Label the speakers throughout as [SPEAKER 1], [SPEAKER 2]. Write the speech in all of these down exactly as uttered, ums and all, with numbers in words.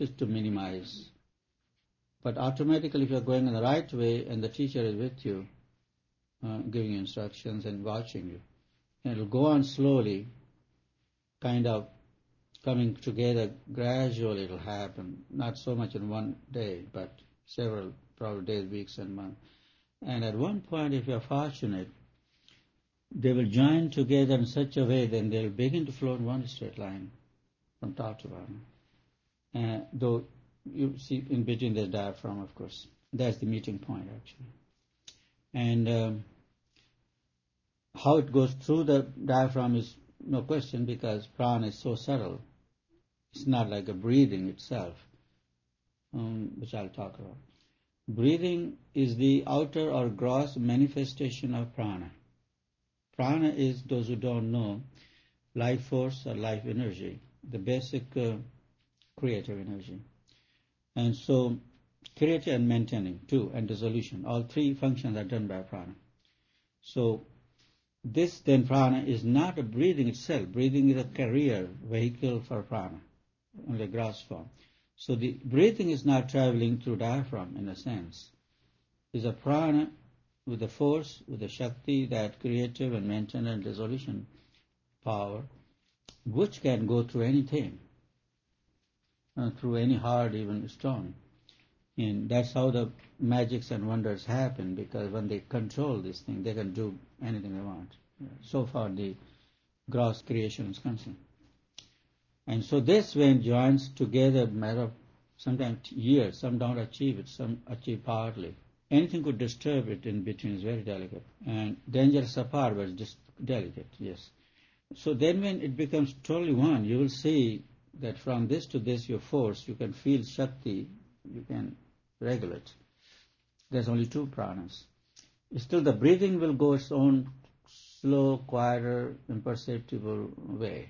[SPEAKER 1] is to minimize. But automatically, if you're going in the right way and the teacher is with you, uh, giving you instructions and watching you, and it'll go on slowly, kind of coming together gradually. It'll happen, not so much in one day, but several probably days, weeks, and months. And at one point, if you're fortunate, they will join together in such a way that they'll begin to flow in one straight line from top to bottom. Uh, though you see in between the diaphragm, of course. That's the meeting point, actually. And um, how it goes through the diaphragm is no question, because prana is so subtle. It's not like a breathing itself, um, which I'll talk about. Breathing is the outer or gross manifestation of prana. Prana is, those who don't know, life force or life energy, the basic uh, creative energy. And so, creative and maintaining, too, and dissolution, all three functions are done by prana. So, this then prana is not a breathing itself. Breathing is a carrier, vehicle for prana, in the gross form. So the breathing is not traveling through diaphragm in a sense. It's a prana with the force, with the shakti, that creative and maintenance and dissolution power, which can go through anything, uh, through any hard, even stone. And that's how the magics and wonders happen, because when they control this thing, they can do anything they want. So far, the gross creation is concerned. And so this, when joins together, matter of sometimes years, some don't achieve it, some achieve partly. Anything could disturb it in between is very delicate. And dangerous apart, but just delicate, yes. So then when it becomes totally one, you will see that from this to this, your force, you can feel Shakti, you can regulate. There's only two pranas. Still the breathing will go its own slow, quieter, imperceptible way.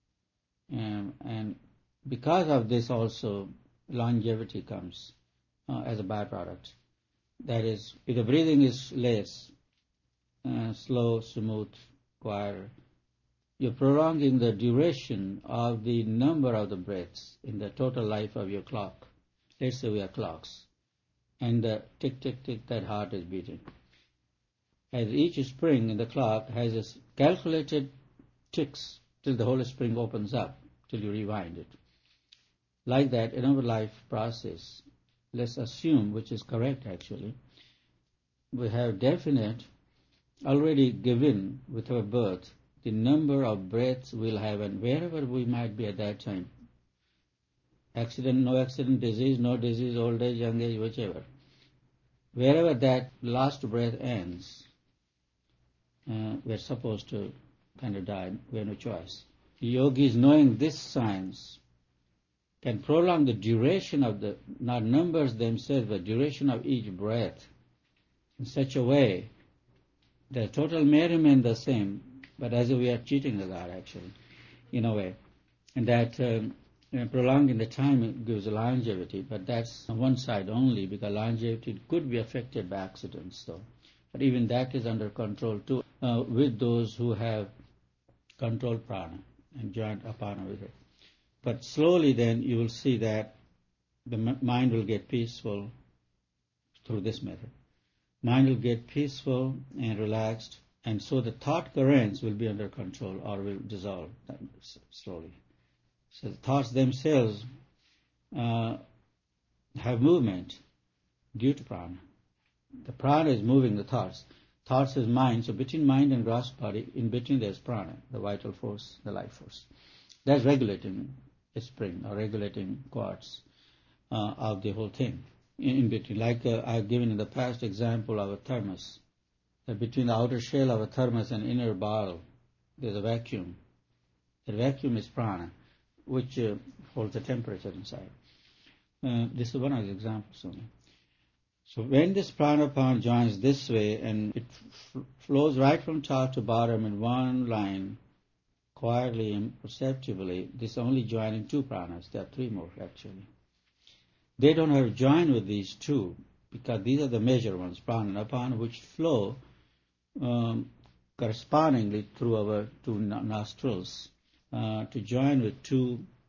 [SPEAKER 1] Um, and because of this also, longevity comes uh, as a byproduct. That is, if the breathing is less, uh, slow, smooth, quieter, you're prolonging the duration of the number of the breaths in the total life of your clock. Let's say we have clocks, and the tick, tick, tick, that heart is beating. As each spring in the clock has a calculated ticks till the whole spring opens up, till you rewind it. Like that, in our life process, let's assume, which is correct actually, we have definite, already given with our birth, the number of breaths we'll have, and wherever we might be at that time. Accident, no accident, disease, no disease, old age, young age, whichever. Wherever that last breath ends, uh, we're supposed to kind of die. We have no choice. The yogis, knowing this science, can prolong the duration of the, not numbers themselves, but duration of each breath in such a way that total may remain the same, but as if we are cheating the God actually, in a way. And that um, you know, prolonging the time gives longevity, but that's on one side only, because longevity could be affected by accidents though. But even that is under control too, uh, with those who have controlled prana and joined apana with it. But slowly then you will see that the mind will get peaceful through this method. Mind will get peaceful and relaxed, and so the thought currents will be under control or will dissolve slowly. So the thoughts themselves uh, have movement due to prana. The prana is moving the thoughts. Thoughts is mind, so between mind and gross body, in between there's prana, the vital force, the life force. That's regulating a spring or regulating quartz uh, of the whole thing. In, in between, like uh, I've given in the past example of a thermos. That between the outer shell of a thermos and inner bottle, there's a vacuum. The vacuum is prana, which uh, holds the temperature inside. Uh, this is one of the examples only. So when this prana-pan joins this way, and it f- flows right from top to bottom in one line, quietly and perceptibly, this only joining two pranas. There are three more actually. They don't have to join with these two, because these are the major ones, prana and apana, which flow um, correspondingly through our two nostrils uh, to join with two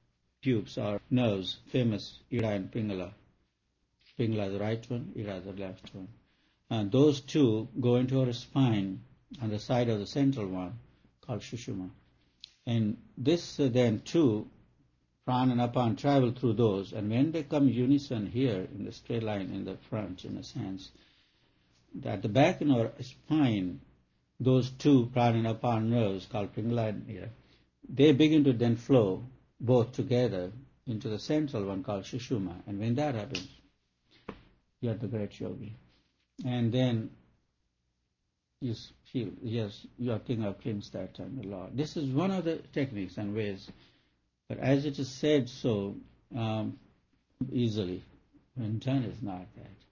[SPEAKER 1] tubes or nerves, famous Ida and Pingala. Pingala is the right one, Ida is the left one. And those two go into our spine on the side of the central one called Shushuma. And this uh, then too, prana and apan travel through those, and when they come unison here in the straight line in the front, in a sense, at the back in our spine, those two prana and apan nerves called Pingala and Ida, they begin to then flow both together into the central one called Shushuma. And when that happens, you are the great yogi. And then you feel, yes, you are king of kings that time, the Lord. This is one of the techniques and ways. But as it is said so um, easily, when done is not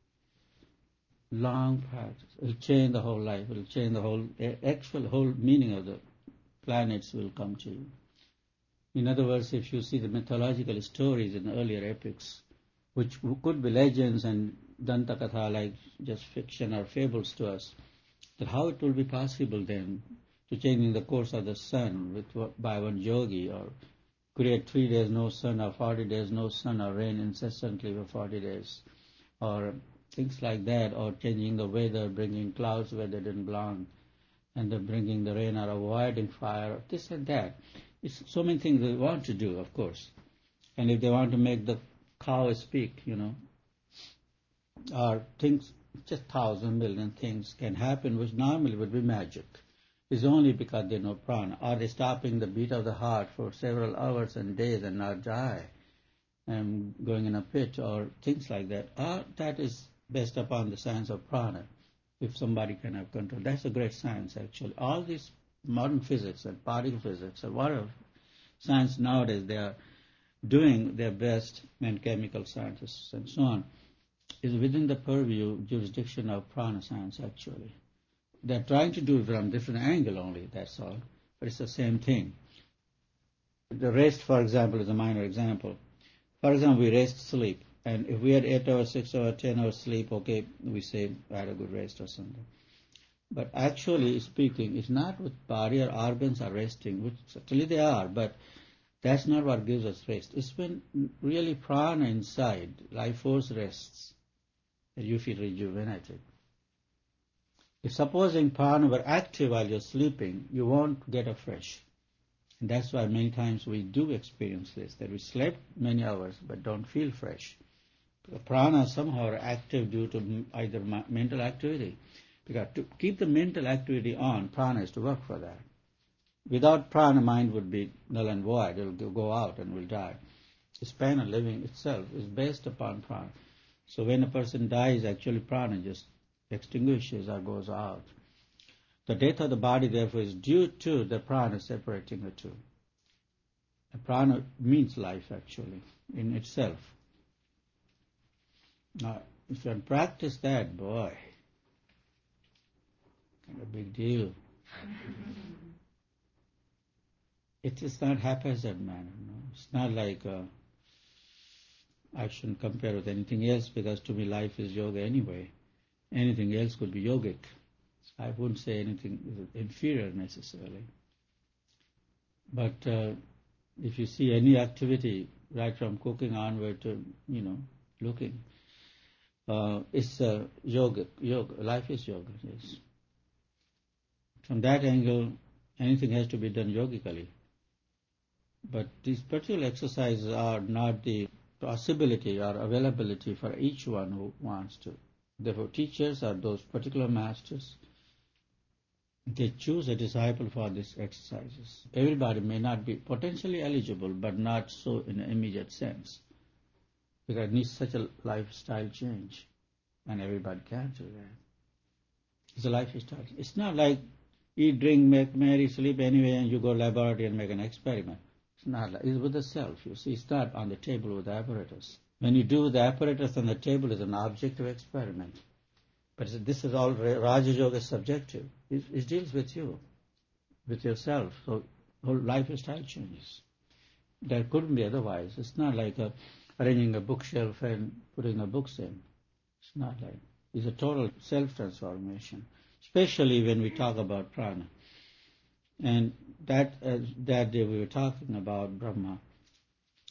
[SPEAKER 1] that. Long practice. It will change the whole life. It will change the whole, actual whole meaning of the planets will come to you. In other words, if you see the mythological stories in the earlier epics, which could be legends and Dantakatha, like just fiction or fables to us, that how it will be possible then to changing the course of the sun with by one yogi, or create three days no sun, or forty days no sun, or rain incessantly for forty days, or things like that, or changing the weather, bringing clouds where they didn't belong, and then bringing the rain, or avoiding fire, this and that. It's so many things they want to do, of course. And if they want to make the cow speak, you know, or things, just thousand million things can happen which normally would be magic. It's only because they know prana. Or they stopping the beat of the heart for several hours and days and not die, and going in a pit, or things like that. Or that is based upon the science of prana. If somebody can have control, that's a great science actually. All these modern physics and particle physics and whatever science nowadays, they are doing their best, and chemical scientists and so on, is within the purview, jurisdiction of prana science actually. They're trying to do it from a different angle only, that's all. But it's the same thing. The rest, for example, is a minor example. For example, we rest sleep. And if we had eight hours, six hours, ten hours sleep, okay, we say I had a good rest or something. But actually speaking, it's not with body or organs are resting, which certainly they are, but that's not what gives us rest. It's when really prana inside, life force rests, that you feel rejuvenated. If supposing prana were active while you're sleeping, you won't get a fresh. And that's why many times we do experience this, that we slept many hours but don't feel fresh. The prana somehow are active due to either mental activity. Because to keep the mental activity on, prana is to work for that. Without prana, mind would be null and void. It will go out and will die. The span of living itself is based upon prana. So when a person dies, actually prana just extinguishes or goes out. The death of the body, therefore, is due to the prana separating the two. The prana means life, actually, in itself. Now, if you practice that, boy, kind of a big deal. It is not haphazard manner. No? It's not like uh, I shouldn't compare with anything else, because to me life is yoga anyway. Anything else could be yogic. So I wouldn't say anything inferior necessarily. But uh, if you see any activity, right from cooking onward to, you know, looking, uh, it's uh, yoga. Yoga. Life is yoga, yes. From that angle, anything has to be done yogically. But these particular exercises are not the possibility or availability for each one who wants to. Therefore, teachers are those particular masters. They choose a disciple for these exercises. Everybody may not be potentially eligible, but not so in an immediate sense, because it needs such a lifestyle change, and everybody can't do that. It's a lifestyle. It's not like eat, drink, make merry, sleep anyway, and you go to the laboratory and make an experiment. It's not like, it's with the self, you see. It's not on the table with the apparatus. When you do the apparatus on the table, is an objective experiment. But this is all Raja Yoga is subjective. It, it deals with you, with yourself. So whole lifestyle changes. There couldn't be otherwise. It's not like a, arranging a bookshelf and putting the books in. It's not like. It's a total self-transformation, especially when we talk about prana. And that uh, that day we were talking about Brahma.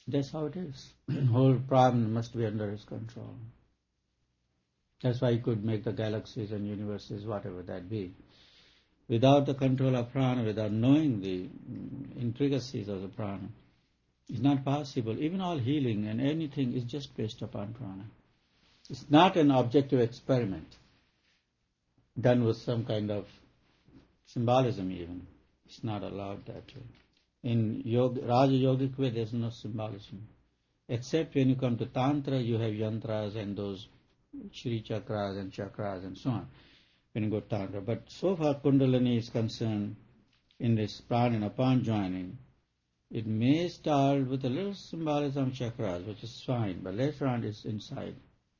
[SPEAKER 1] That's how it is. Whole problem must be under his control. That's why he could make the galaxies and universes, whatever that be. Without the control of prana, without knowing the intricacies of the prana, it's not possible. Even all healing and anything is just based upon prana. It's not an objective experiment done with some kind of symbolism even. It's not allowed that way. In yoga, Raja Yogic way, there's no symbolism. Except when you come to Tantra, you have yantras and those Shri chakras and chakras and so on, when you go Tantra. But so far Kundalini is concerned in this prana and upon joining, it may start with a little symbolism of chakras, which is fine, but later on it's inside.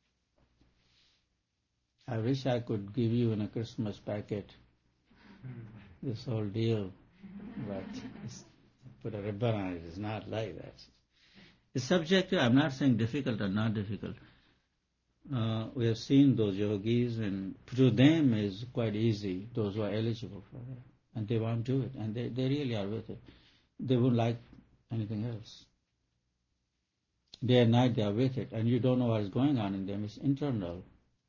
[SPEAKER 1] I wish I could give you in a Christmas packet this whole deal, but it's, put a ribbon on it. It's not like that. It's subjective. I'm not saying difficult or not difficult. Uh, we have seen those yogis, and to them is quite easy, those who are eligible for that. And they want to do it, and they, they really are with it. They wouldn't like anything else. Day and night they are with it, and you don't know what is going on in them. It's internal.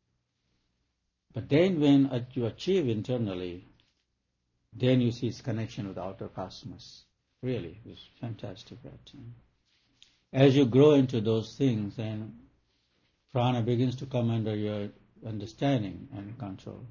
[SPEAKER 1] But then when you achieve internally, then you see its connection with the outer cosmos. Really, it's fantastic that time. As you grow into those things, then prana begins to come under your understanding and control.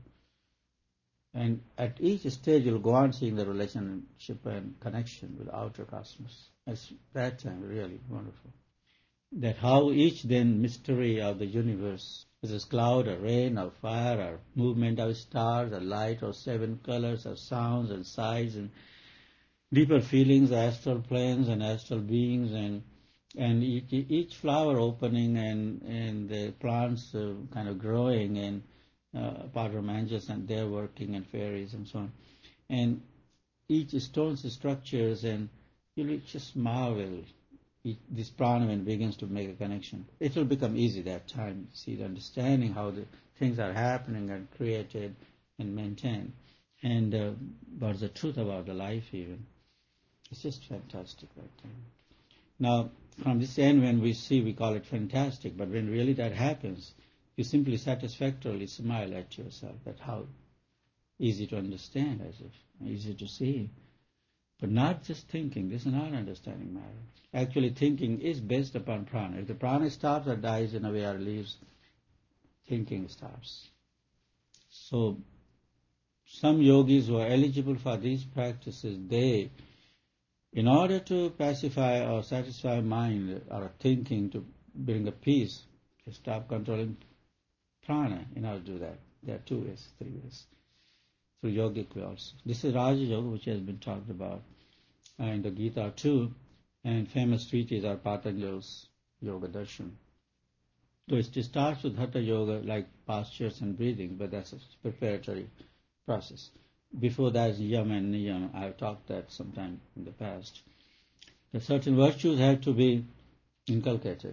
[SPEAKER 1] And at each stage, you'll go on seeing the relationship and connection with the outer cosmos. It's that time really wonderful. That how each then mystery of the universe, is this cloud or rain or fire or movement of stars or light or seven colors or sounds and sights and deeper feelings, astral planes and astral beings, and and each, each flower opening and, and the plants uh, kind of growing, and uh, Padramangels and their working and fairies and so on. And each stone's structures, and you'll just marvel. This prana when begins to make a connection, it will become easy that time. See the understanding how the things are happening and created and maintained, and uh, what's the truth about the life even. It's just fantastic right there. Now, from this end, when we see, we call it fantastic, but when really that happens, you simply satisfactorily smile at yourself that how easy to understand, as if easy to see. But not just thinking. This is not understanding matter. Actually, thinking is based upon prana. If the prana stops or dies in a way or leaves, thinking stops. So, some yogis who are eligible for these practices, they, in order to pacify or satisfy mind or thinking to bring a peace, they stop controlling prana in order to do that. There are two ways, three ways. Through yogic way also. This is Raja Yoga, which has been talked about uh, in the Gita too, and famous treatises are Patanjali's Yoga Darshan. So it starts with Hatha Yoga, like postures and breathing, but that's a preparatory process. Before that is Yam and Niyam. I've talked that sometime in the past. The certain virtues have to be inculcated,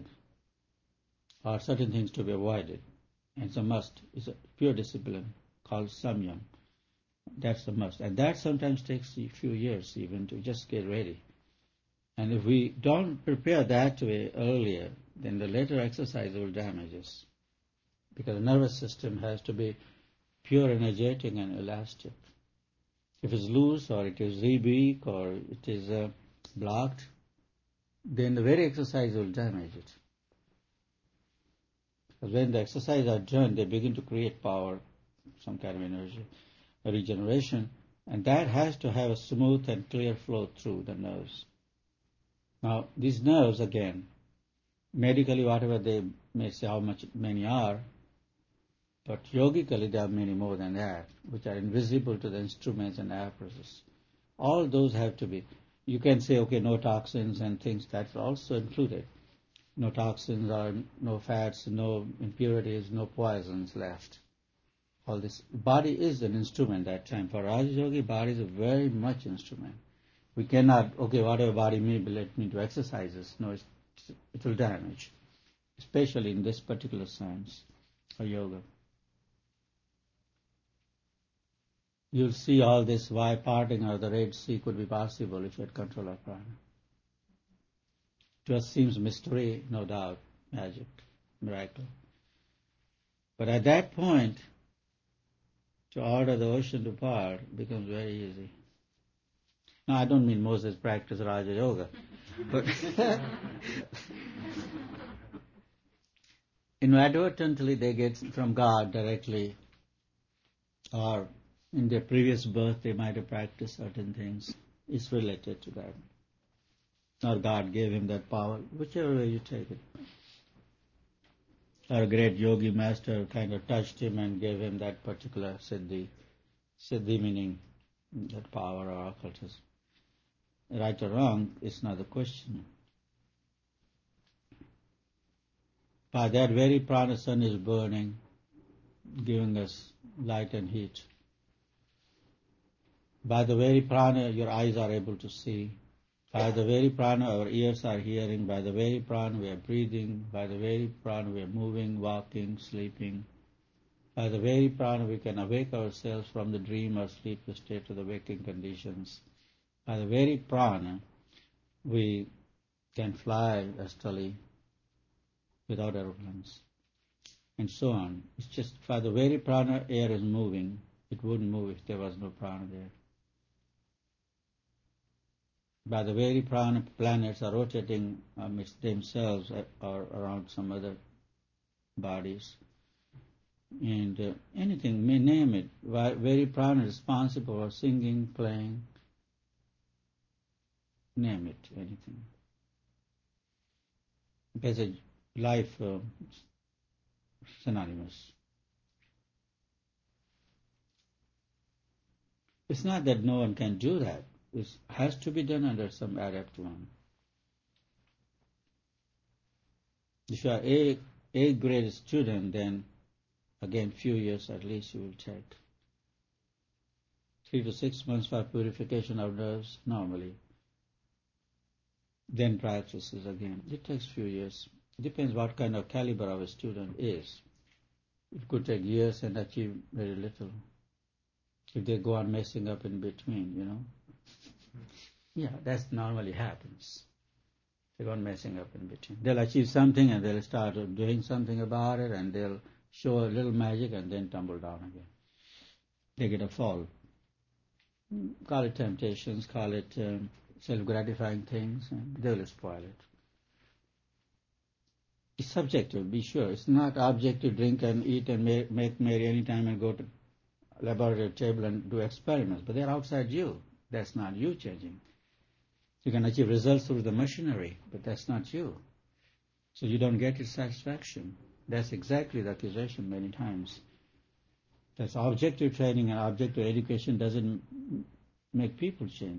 [SPEAKER 1] or certain things to be avoided. And it's a must. It's a pure discipline called Samyam. That's a must. And that sometimes takes a few years even to just get ready. And if we don't prepare that way earlier, then the later exercise will damage us. Because the nervous system has to be pure, energetic, and elastic. If it's loose, or it is weak, or it is uh, blocked, then the very exercise will damage it. Because when the exercises are done, they begin to create power, some kind of energy, a regeneration, and that has to have a smooth and clear flow through the nerves. Now, these nerves, again, medically, whatever they may say how much many are, but yogically there are many more than that, which are invisible to the instruments and apparatus. All those have to be. You can say, okay, no toxins and things, that's also included. No toxins, or no fats, no impurities, no poisons left. All this. Body is an instrument that time. For Raja Yogi, body is a very much instrument. We cannot, okay, whatever body may be, let me do exercises. No, it's, it will damage, especially in this particular science, or yoga. You'll see all this, why parting of the Red Sea could be possible if you had control of prana. To us seems mystery, no doubt, magic, miracle. But at that point, to order the ocean to part becomes very easy. Now, I don't mean Moses practiced Raja Yoga, but inadvertently they get from God directly, or in their previous birth they might have practiced certain things. It's related to that. Or God gave him that power, whichever way you take it. Or a great yogi master kind of touched him and gave him that particular siddhi. Siddhi meaning that power or occultism. Right or wrong is not the question. By that very prana, sun is burning, giving us light and heat. By the very prana, your eyes are able to see. By the very prana, our ears are hearing. By the very prana, we are breathing. By the very prana, we are moving, walking, sleeping. By the very prana, we can awake ourselves from the dream or sleepless state to the waking conditions. By the very prana, we can fly astrally without aeroplanes, and so on. It's just by the very prana, air is moving. It wouldn't move if there was no prana there. By the very prana, planets are rotating amidst themselves or around some other bodies. And uh, anything, may name it, very prana is responsible for singing, playing, name it, anything. There's a life uh, synonymous. It's not that no one can do that. It has to be done under some adept one. If you are a eighth grade student, then again few years at least you will take. Three to six months for purification of nerves normally. Then practices again. It takes few years. It depends what kind of caliber of a student is. It could take years and achieve very little. If they go on messing up in between, you know. Yeah, that normally happens. They go on messing up in between. They'll achieve something and they'll start doing something about it and they'll show a little magic and then tumble down again. They get a fall. Call it temptations, call it um, self-gratifying things, and they will spoil it. It's subjective, be sure. It's not objective, drink and eat and make, make merry any time and go to laboratory table and do experiments. But they're outside you. That's not you changing. You can achieve results through the machinery, but that's not you. So you don't get your satisfaction. That's exactly the accusation many times. That's objective training and objective education doesn't make people change.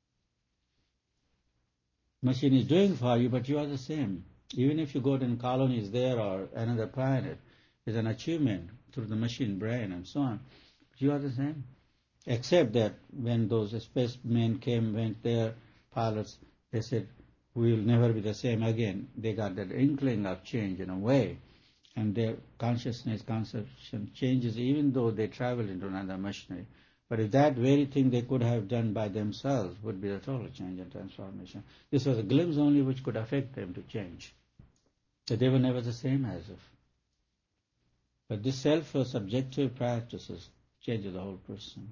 [SPEAKER 1] Machine is doing for you, but you are the same. Even if you go to colonies there or another planet, it's an achievement through the machine brain and so on. But you are the same. Except that when those spacemen came, went there, pilots, they said, we will never be the same again. They got that inkling of change in a way. And their consciousness, conception changes even though they travel into another machinery. But if that very thing they could have done by themselves would be a total change and transformation. This was a glimpse only which could affect them to change. So they were never the same as if. But this self-subjective practices changes the whole person.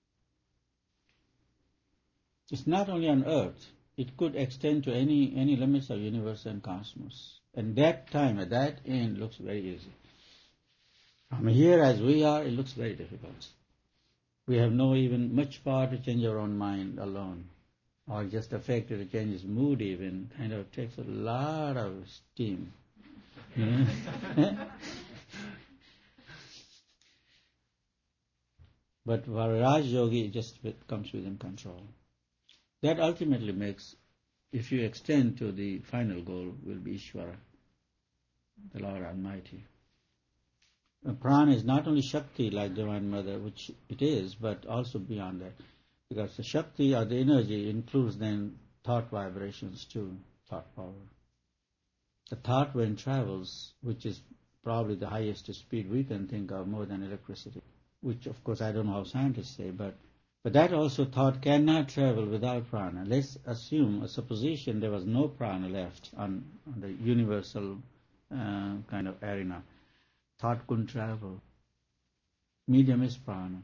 [SPEAKER 1] It's not only on earth. It could extend to any, any limits of universe and cosmos. And that time, at that end, looks very easy. From here as we are, it looks very difficult. We have no even much power to change our own mind alone, or just affected to change his mood even, kind of takes a lot of steam. You know? But for Raj Yogi, it just comes within control. That ultimately makes, if you extend to the final goal, will be Ishvara, the Lord Almighty. The prana is not only Shakti like Divine Mother, which it is, but also beyond that. Because the Shakti or the energy includes then thought vibrations too, thought power. The thought when travels, which is probably the highest speed we can think of, more than electricity, which of course I don't know how scientists say, but But that also thought cannot travel without prana. Let's assume a supposition there was no prana left on, on the universal uh, kind of arena. Thought couldn't travel. Medium is prana.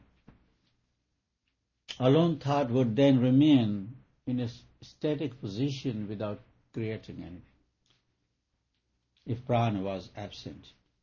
[SPEAKER 1] Alone thought would then remain in a static position without creating anything, if prana was absent.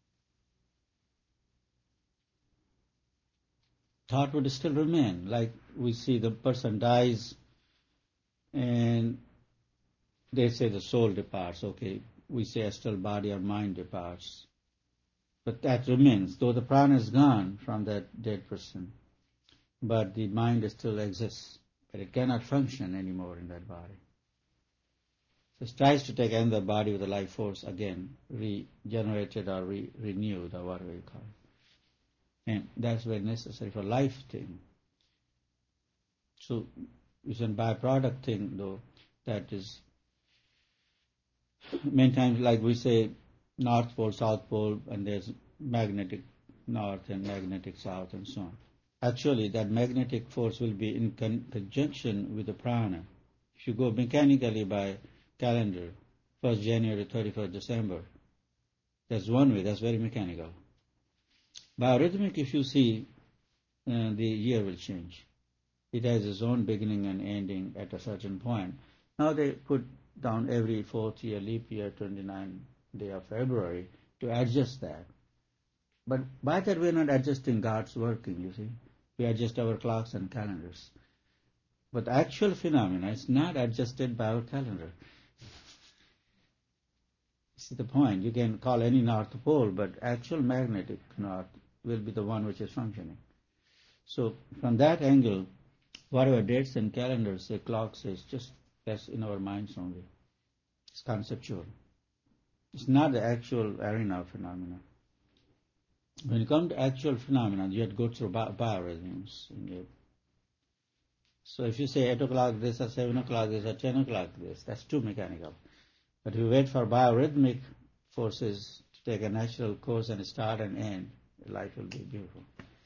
[SPEAKER 1] Thought would still remain, like we see the person dies and they say the soul departs, okay, we say astral body or mind departs. But that remains, though the prana is gone from that dead person, but the mind still exists, but it cannot function anymore in that body. So it tries to take another body with a life force again, regenerated or re- renewed or whatever you call it. And that's very necessary for life thing. So it's a byproduct thing though, that is many times like we say North Pole, South Pole, and there's magnetic north and magnetic south and so on. Actually that magnetic force will be in con- conjunction with the prana. If you go mechanically by calendar, first January, thirty-first December, that's one way, that's very mechanical. Biorhythmic, if you see, uh, the year will change. It has its own beginning and ending at a certain point. Now they put down every fourth year, leap year, twenty-ninth day of February, to adjust that. But by that we're not adjusting God's working, you see. We adjust our clocks and calendars. But the actual phenomena is not adjusted by our calendar. See the point? You can call any north pole, but actual magnetic north will be the one which is functioning. So from that angle, whatever dates and calendars the clock says, just that's in our minds only. It's conceptual. It's not the actual arena of phenomena. When you come to actual phenomena, you have to go through bi- biorhythms. So if you say eight o'clock this or seven o'clock this or ten o'clock this, that's too mechanical. But if you wait for biorhythmic forces to take a natural course and start and end, life will be beautiful.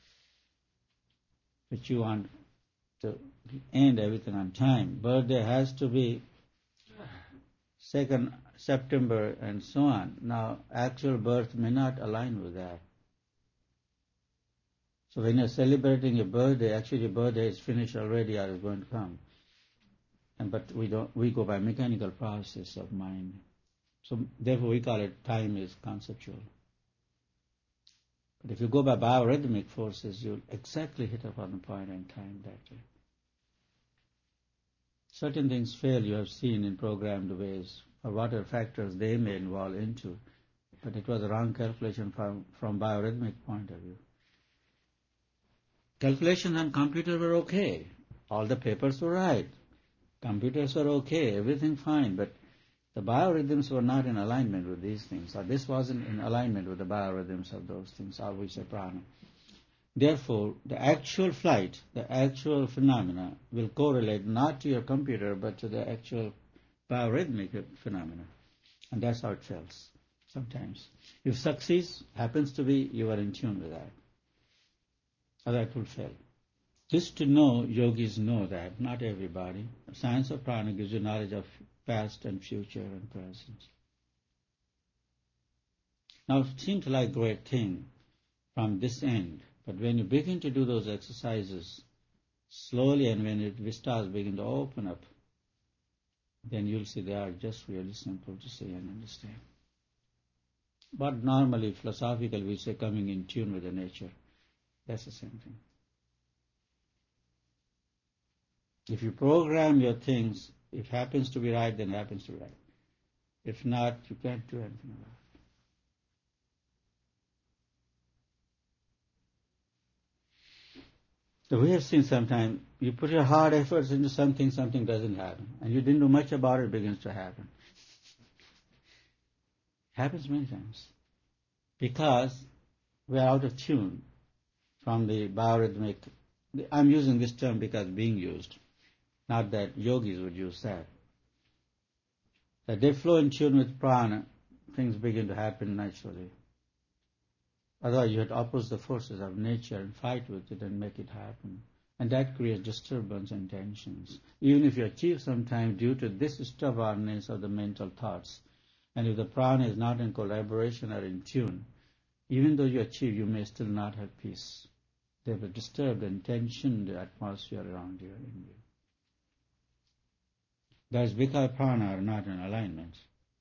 [SPEAKER 1] But you want to end everything on time. Birthday has to be second September and so on. Now, actual birth may not align with that. So when you're celebrating your birthday, actually your birthday is finished already or is going to come. And but we don't we go by mechanical process of mind. So therefore we call it time is conceptual. But if you go by biorhythmic forces, you'll exactly hit upon the point in time that way. Certain things fail, you have seen in programmed ways, or whatever factors they may involve into, but it was a wrong calculation from, from biorhythmic point of view. Calculations on computer were okay. All the papers were right. Computers were okay, everything fine, but the biorhythms were not in alignment with these things, or this wasn't in alignment with the biorhythms of those things, or we say prana. Therefore, the actual flight, the actual phenomena will correlate not to your computer, but to the actual biorhythmic phenomena. And that's how it fails sometimes. If success happens to be, you are in tune with that. Otherwise it will fail. Just to know, yogis know that, not everybody. Science of prana gives you knowledge of past and future and present. Now it seems like a great thing from this end, but when you begin to do those exercises slowly and when it vistas begin to open up, then you'll see they are just really simple to see and understand. But normally, philosophically, we say coming in tune with the nature. That's the same thing. If you program your things, if it happens to be right, then it happens to be right. If not, you can't do anything about it. So we have seen sometimes you put your hard efforts into something, something doesn't happen. And you didn't do much about it, it begins to happen. Happens many times. Because we are out of tune from the biorhythmic. I'm using this term because it's being used. Not that yogis would use that. That they flow in tune with prana, things begin to happen naturally. Otherwise you have to oppose the forces of nature and fight with it and make it happen. And that creates disturbance and tensions. Even if you achieve sometime due to this stubbornness of the mental thoughts, and if the prana is not in collaboration or in tune, even though you achieve, you may still not have peace. They will disturb and tension the atmosphere around you. In you. That is because prana are not in alignment.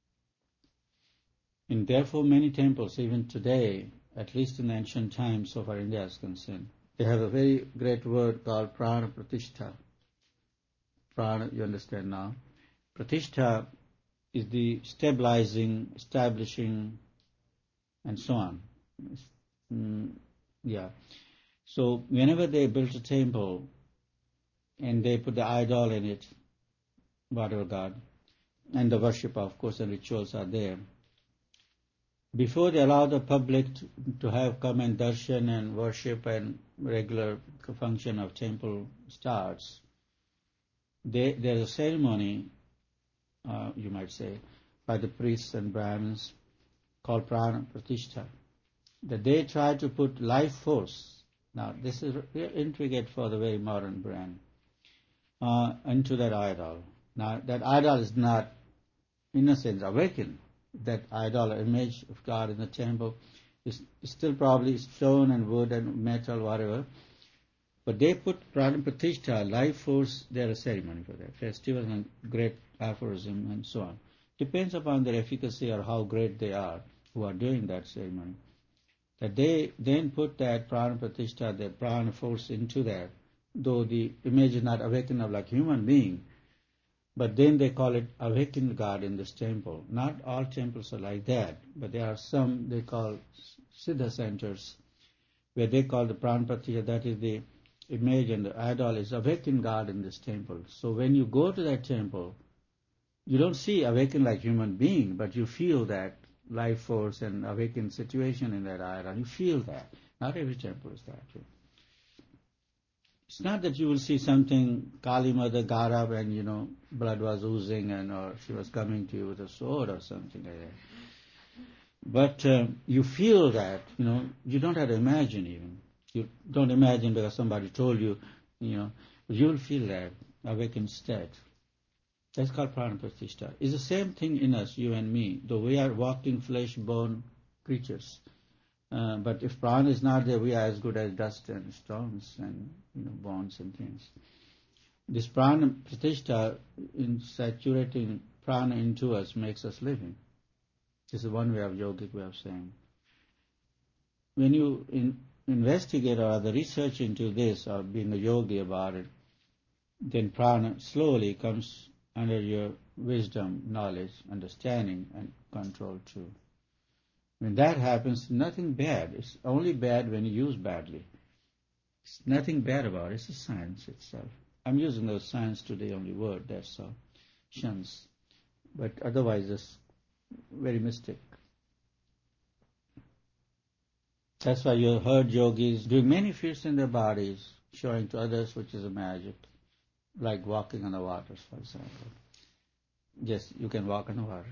[SPEAKER 1] And therefore many temples, even today, at least in ancient times, so far India is concerned, they have a very great word called prana pratishtha. Prana, you understand now. Pratishtha is the stabilizing, establishing, and so on. Mm, yeah. So whenever they built a temple and they put the idol in it, whatever god, and the worship, of course, and rituals are there, before they allow the public to, to have come and darshan and worship and regular function of temple starts, they, there's a ceremony, uh, you might say, by the priests and Brahmins called prana pratishtha, that they try to put life force. Now, this is intricate for the very modern brain, uh, into that idol. Now, that idol is not, in a sense, awakened. That idol, image of God in the temple, is still probably stone and wood and metal, whatever. But they put prana pratishtha, life force, there is a ceremony for that, festival and great aphorism and so on. Depends upon their efficacy or how great they are who are doing that ceremony. That they then put that prana pratishtha, the prana force into that, though the image is not awakened of like human being, but then they call it awakened God in this temple. Not all temples are like that, but there are some they call siddha centers, where they call the prana pratishtha, that is the image and the idol is awakened God in this temple. So when you go to that temple, you don't see awakened like human being, but you feel that life force and awakened situation in that idol. You feel that. Not every temple is that way. It's not that you will see something, Kali Mother got up and, you know, blood was oozing and or she was coming to you with a sword or something like that. But uh, you feel that, you know, you don't have to imagine even. You don't imagine because somebody told you, you know, you will feel that awakened state. That's called prana pratishtha. It's the same thing in us, you and me, though we are walking flesh, bone creatures. Uh, but if prana is not there, we are as good as dust and stones and, you know, bones and things. This prana pratishtha, in saturating prana into us, makes us living. This is one way of yogic way of saying. When you in, investigate or the research into this, or being a yogi about it, then prana slowly comes under your wisdom, knowledge, understanding, and control too. When that happens, nothing bad. It's only bad when you use badly. It's nothing bad about it. It's a science itself. I'm using the science today only word, that's all. Shans. But otherwise it's very mystic. That's why you heard yogis doing many feats in their bodies, showing to others which is a magic, like walking on the waters, for example. Yes, you can walk on the water.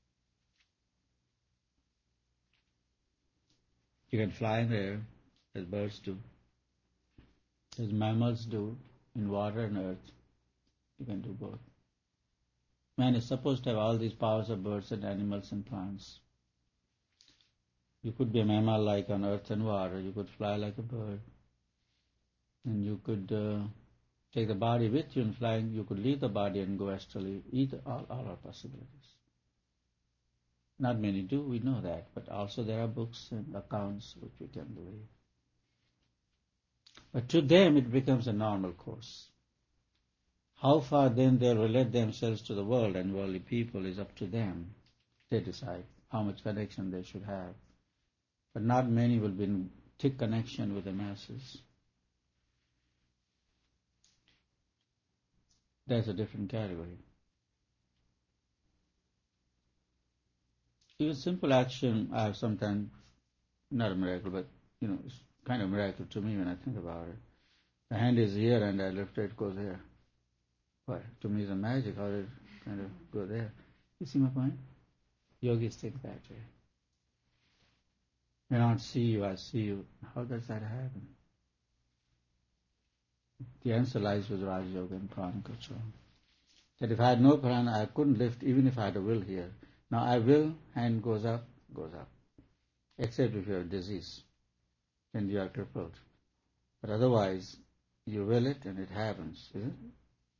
[SPEAKER 1] You can fly in the air, as birds do, as mammals do, in water and earth. You can do both. Man is supposed to have all these powers of birds and animals and plants. You could be a mammal like on earth and water. You could fly like a bird. And you could uh, take the body with you and fly. You could leave the body and go astrally. Either, all, all are possibilities. Not many do, we know that. But also there are books and accounts which we can believe. But to them it becomes a normal course. How far then they relate themselves to the world and worldly people is up to them. They decide how much connection they should have. But not many will be in thick connection with the masses. That's a different category. Even simple action, I have sometimes, not a miracle, but, you know, it's kind of a miracle to me when I think about it. The hand is here and I lift it, it goes here. What? To me it's a magic, how did it kind of go there? You see my point? Yogis think that way. When I don't see you, I see you. How does that happen? The answer lies with Raja Yoga and prana control. That if I had no prana, I couldn't lift even if I had a will here. Now I will, hand goes up, goes up. Except if you have disease, then you are crippled. But otherwise, you will it and it happens, isn't it?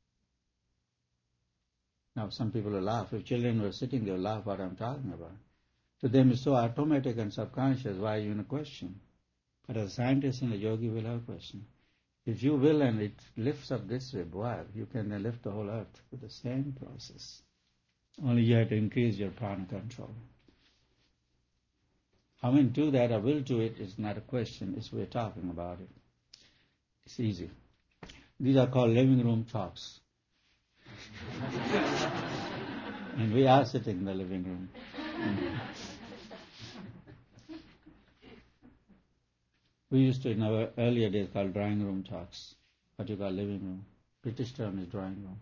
[SPEAKER 1] Now some people will laugh. If children were sitting, they will laugh what I'm talking about. To them it's so automatic and subconscious, why even a question? But as a scientist and a yogi will have a question. If you will and it lifts up this way, boy, you can then lift the whole earth with the same process. Only you have to increase your prana control. How many do that or will do it is not a question, it's we're talking about it. It's easy. These are called living room talks. And we are sitting in the living room. We used to, in our earlier days, call drawing room talks. What you call living room. British term is drawing room.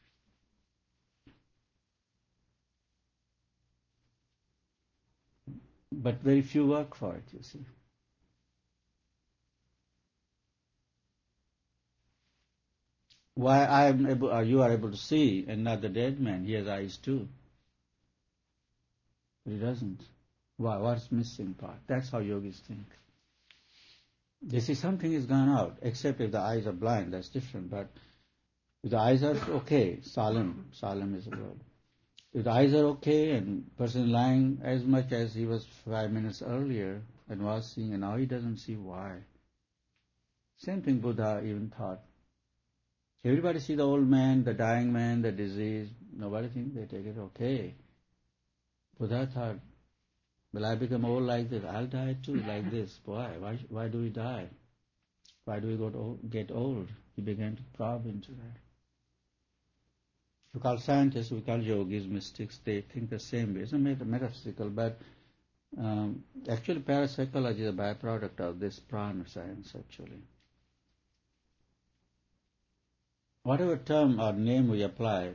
[SPEAKER 1] But very few work for it, you see. Why I am able, or you are able to see, and not the dead man? He has eyes too. But he doesn't. Why? What's missing part? That's how yogis think. They see something has gone out, except if the eyes are blind, that's different. But if the eyes are okay, salam, salam is the word. If the eyes are okay and person lying as much as he was five minutes earlier and was seeing, and now he doesn't see why. Same thing Buddha even thought. Everybody see the old man, the dying man, the disease. Nobody think they take it okay. Buddha thought, will I become old like this? I'll die too like this. Why? Why, why do we die? Why do we go to, get old? He began to probe into that. We call scientists, we call yogis, mystics, they think the same way. It's not metaphysical, but um, actually parapsychology is a byproduct of this prana science, actually. Whatever term or name we apply,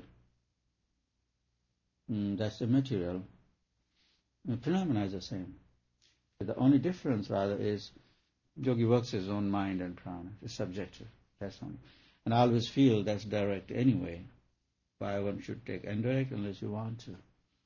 [SPEAKER 1] mm, that's immaterial. The phenomena is the same. The only difference, rather, is yogi works his own mind and prana. It's subjective. That's only. And I always feel that's direct anyway. Why one should take indirect unless you want to.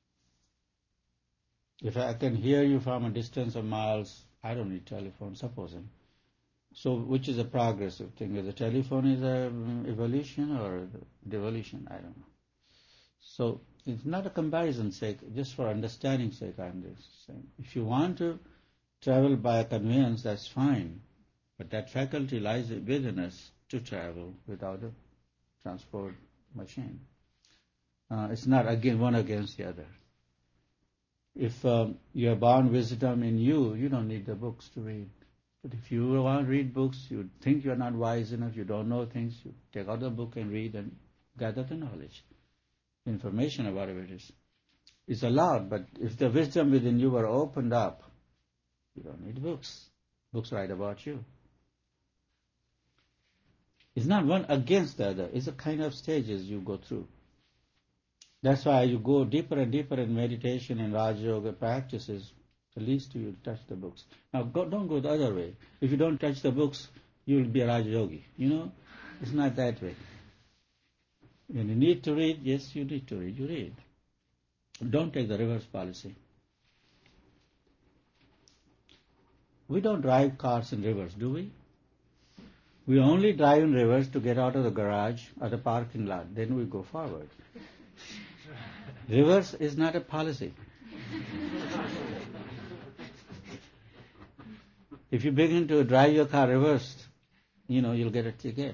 [SPEAKER 1] If I can hear you from a distance of miles, I don't need telephone, supposing. So which is a progressive thing? Is the telephone is an evolution or devolution? I don't know. So it's not a comparison sake, just for understanding sake I'm just saying. If you want to travel by a conveyance, that's fine. But that faculty lies within us to travel without a transport machine. Uh, it's not again one against the other. If um, you have born wisdom in you, you don't need the books to read. But if you want to read books, you think you're not wise enough, you don't know things, you take out the book and read and gather the knowledge, information or whatever it is. It's allowed, but if the wisdom within you were opened up, you don't need books. Books write about you. It's not one against the other. It's a kind of stages you go through. That's why you go deeper and deeper in meditation and Raja Yoga practices, at least you touch the books. Now go, don't go the other way. If you don't touch the books, you will be a Raja Yogi. You know, it's not that way. When you need to read, yes, you need to read, you read. Don't take the reverse policy. We don't drive cars in reverse, do we? We only drive in reverse to get out of the garage or the parking lot. Then we go forward. Reverse is not a policy. If you begin to drive your car reversed, you know, you'll get a ticket.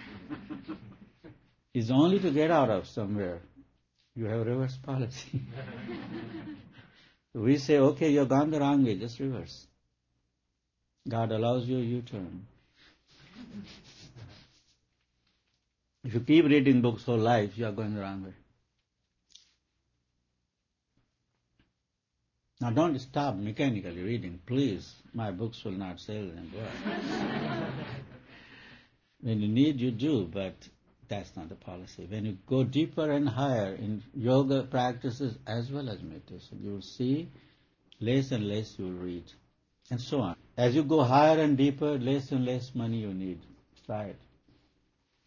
[SPEAKER 1] It's only to get out of somewhere. You have reverse policy. We say, okay, you've gone the wrong way, just reverse. God allows you a U-turn. If you keep reading books whole life, you are going the wrong way. Now don't stop mechanically reading, please. My books will not sell anymore. When you need, you do, but that's not the policy. When you go deeper and higher in yoga practices as well as meditation, you will see less and less you will read, and so on. As you go higher and deeper, less and less money you need. Try it.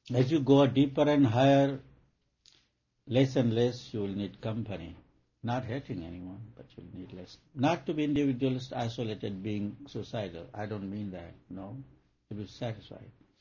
[SPEAKER 1] As you go deeper and higher, less and less you will need company. Not hating anyone, but you'll need less. Not to be individualist, isolated, being suicidal. I don't mean that. No. To be satisfied.